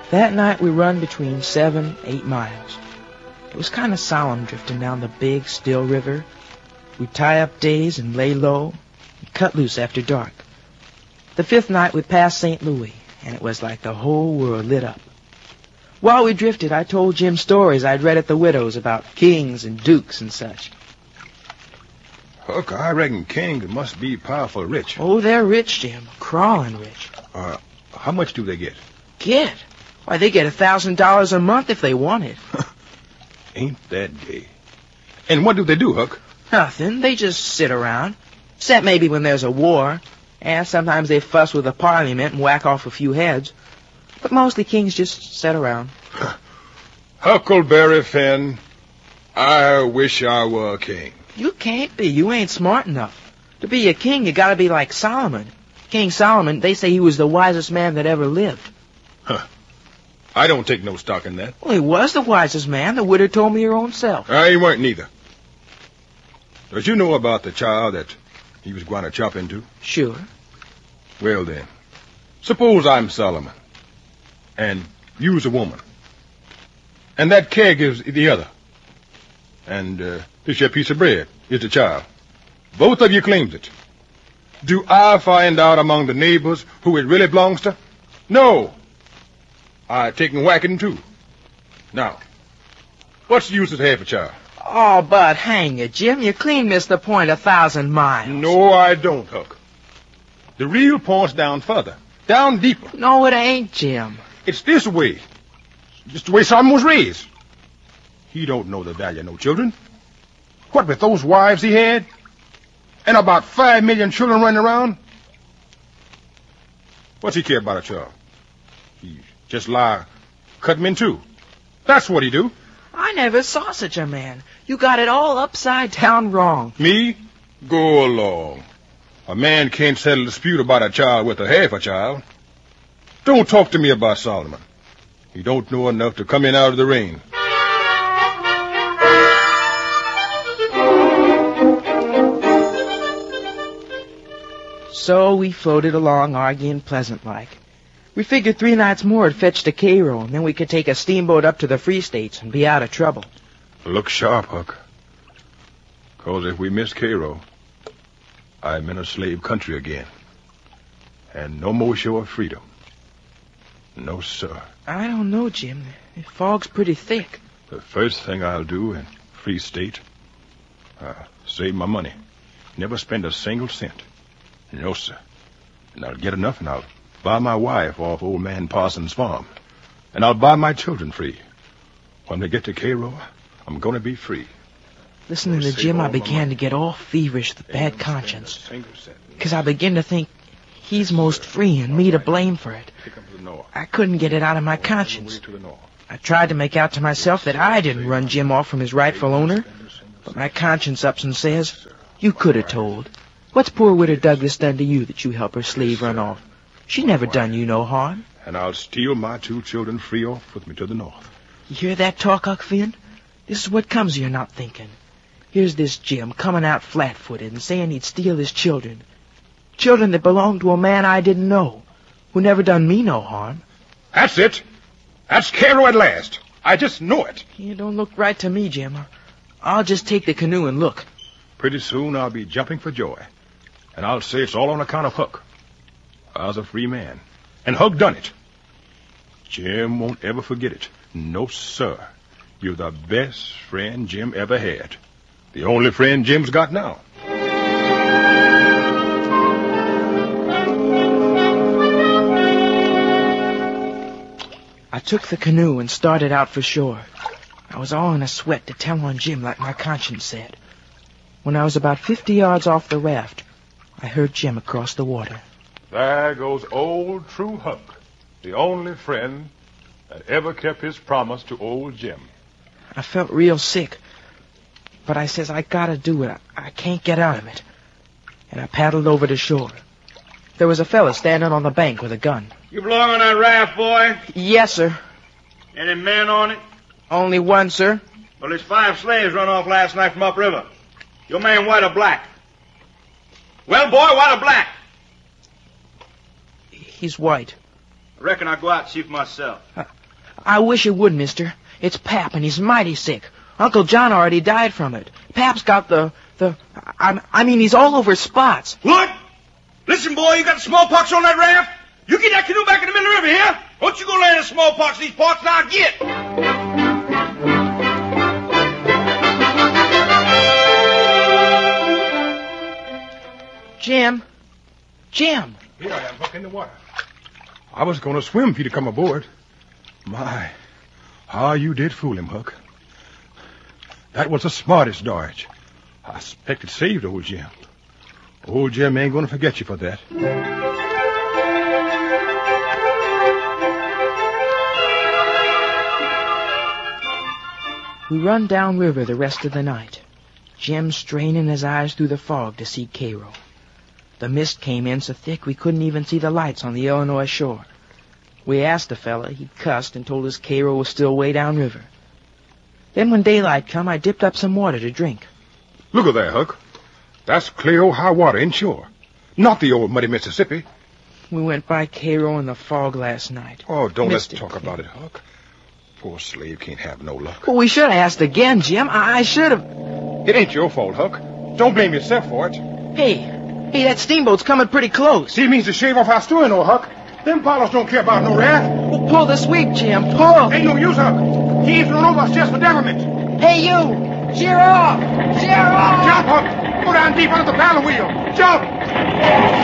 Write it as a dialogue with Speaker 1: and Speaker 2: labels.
Speaker 1: That night we run between 7-8 miles. It was kind of solemn drifting down the big, still river. We'd tie up days and lay low and cut loose after dark. The 5th night we passed St. Louis, and it was like the whole world lit up. While we drifted, I told Jim stories I'd read at the widow's about kings and dukes and such.
Speaker 2: Huck, I reckon kings must be powerful rich.
Speaker 1: Oh, they're rich, Jim. Crawling rich.
Speaker 2: How much do they get?
Speaker 1: Get? Why, they get $1,000 a month if they want it.
Speaker 2: Ain't that gay. And what do they do, Huck?
Speaker 1: Nothing. They just sit around. Except maybe when there's a war. And sometimes they fuss with the parliament and whack off a few heads. But mostly kings just sit around.
Speaker 2: Huckleberry Finn, I wish I were a king.
Speaker 1: You can't be. You ain't smart enough. To be a king, you gotta be like Solomon. King Solomon, they say he was the wisest man that ever lived.
Speaker 2: I don't take no stock in that.
Speaker 1: Well, he was the wisest man. The widow told me your own self.
Speaker 2: He weren't neither. Does you know about the child that he was going to chop into?
Speaker 1: Sure.
Speaker 2: Well, then, suppose I'm Solomon, and you's a woman, and that keg is the other, and this your piece of bread is the child. Both of you claims it. Do I find out among the neighbors who it really belongs to? No. I take and whack it too. Now, what's the use of half a child?
Speaker 1: Oh, but hang it, Jim. You clean missed the point 1,000 miles.
Speaker 2: No, I don't, Huck. The real point's down further. Down deeper.
Speaker 1: No, it ain't, Jim.
Speaker 2: It's this way. Just the way Solomon was raised. He don't know the value of no children. What with those wives he had? And about 5 million children running around? What's he care about a child? He just lie, cut him in two. That's what he do.
Speaker 1: I never saw such a man. You got it all upside down wrong.
Speaker 2: Me? Go along. A man can't settle a dispute about a child with a half a child. Don't talk to me about Solomon. He don't know enough to come in out of the rain.
Speaker 1: So we floated along, arguing pleasant-like. We figured 3 nights more would fetch to Cairo, and then we could take a steamboat up to the Free States and be out of trouble.
Speaker 2: Look sharp, Huck. 'Cause if we miss Cairo, I'm in a slave country again. And no more show of freedom. No, sir.
Speaker 1: I don't know, Jim. The fog's pretty thick.
Speaker 2: The first thing I'll do in Free State, save my money. Never spend a single cent. No, sir. And I'll get enough and I'll buy my wife off old man Parsons' farm. And I'll buy my children free. When we get to Cairo, I'm going to be free.
Speaker 1: Listening to Jim, I began to get all feverish with bad conscience. Because I began to think he's most free and me to blame for it. I couldn't get it out of my conscience. I tried to make out to myself that I didn't run Jim off from his rightful owner. But my conscience ups and says, you could have told. What's poor widow Douglas done to you that you help her slave run off? She never done you no harm.
Speaker 2: And I'll steal my 2 children free off with me to the north.
Speaker 1: You hear that talk, Huck Finn? This is what comes of your not thinking. Here's this Jim coming out flat-footed and saying he'd steal his children. Children that belonged to a man I didn't know, who never done me no harm.
Speaker 2: That's it. That's Cairo at last. I just know it.
Speaker 1: You don't look right to me, Jim. I'll just take the canoe and look.
Speaker 2: Pretty soon I'll be jumping for joy. And I'll say it's all on account of Huck. I was a free man. And Huck done it. Jim won't ever forget it. No, sir. You're the best friend Jim ever had. The only friend Jim's got now.
Speaker 1: I took the canoe and started out for shore. I was all in a sweat to tell on Jim like my conscience said. When I was about 50 yards off the raft, I heard Jim across the water.
Speaker 2: There goes old true Huck, the only friend that ever kept his promise to old Jim.
Speaker 1: I felt real sick, but I says I gotta do it. I can't get out of it. And I paddled over to shore. There was a fella standing on the bank with a gun.
Speaker 3: You belong on that raft, boy?
Speaker 1: Yes, sir.
Speaker 3: Any men on it?
Speaker 1: Only one, sir.
Speaker 3: Well, there's 5 slaves run off last night from upriver. Your man white or black? Well, boy, white or black?
Speaker 1: He's white.
Speaker 3: I reckon I'll go out and see for myself.
Speaker 1: I wish you would, mister. It's Pap, and he's mighty sick. Uncle John already died from it. Pap's got I mean, he's all over spots.
Speaker 3: What? Listen, boy, you got the smallpox on that raft? You get that canoe back in the middle of the river here. Don't you go land the smallpox in these parts, and I'll get.
Speaker 1: Jim. Jim.
Speaker 2: Here I am, Huck, in the water. I was going to swim for you to come aboard. My, how you did fool him, Huck. That was the smartest dodge. I expect it saved old Jim. Old Jim ain't going to forget you for that.
Speaker 1: We run downriver the rest of the night. Jim straining his eyes through the fog to see Cairo. The mist came in so thick we couldn't even see the lights on the Illinois shore. We asked the fella, he cussed and told us Cairo was still way downriver. Then when daylight come, I dipped up some water to drink.
Speaker 2: Look at that, Huck. That's clear old high water inshore. Not the old muddy Mississippi.
Speaker 1: We went by Cairo in the fog last night.
Speaker 2: Oh, don't let's
Speaker 1: Mystic.
Speaker 2: talk about it, Huck. Poor slave can't have no luck.
Speaker 1: Well, we should have asked again, Jim. I should have.
Speaker 2: It ain't your fault, Huck. Don't blame yourself for it.
Speaker 1: Hey, that steamboat's coming pretty close.
Speaker 2: He means to shave off our stewing, old Huck. Them pilots don't care about no raft.
Speaker 1: Well, pull the sweep, Jim. Pull.
Speaker 2: Ain't no use, Huck. He ain't thrown over us just for devilment.
Speaker 1: Hey, you. Sheer off. Sheer off.
Speaker 2: Jump, Huck. Go down deep under the paddle wheel. Jump.